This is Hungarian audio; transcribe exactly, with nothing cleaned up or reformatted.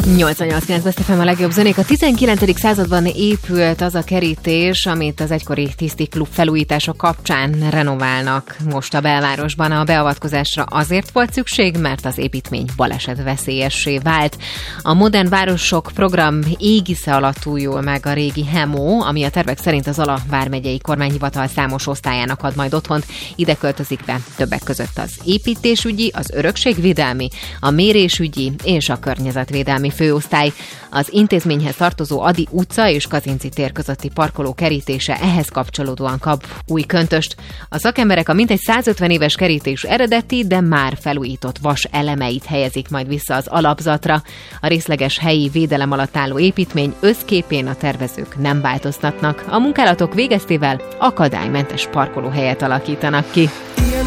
nyolcvannyolc kilenc Best ef em a legjobb zenék. A tizenkilencedik században épült az a kerítés, amit az egykori Tiszti Klub felújítása kapcsán renoválnak most a belvárosban. A beavatkozásra azért volt szükség, mert az építmény balesetveszélyessé vált. A Modern Városok program égisze alatt újul meg a régi Hemó, ami a tervek szerint az Zala vármegyei kormányhivatal számos osztályának ad majd otthont. Ide költözik be többek között az építésügyi, az örökségvédelmi, a mérésügyi és a környezetvédelmi főosztály. Az intézményhez tartozó Ady utca és Kazinczy tér közötti parkoló kerítése ehhez kapcsolódóan kap új köntöst. A szakemberek a mintegy százötven éves kerítés eredeti, de már felújított vas elemeit helyezik majd vissza az alapzatra. A részleges helyi védelem alatt álló építmény összképén a tervezők nem változtatnak. A munkálatok végeztével akadálymentes parkolóhelyet alakítanak ki.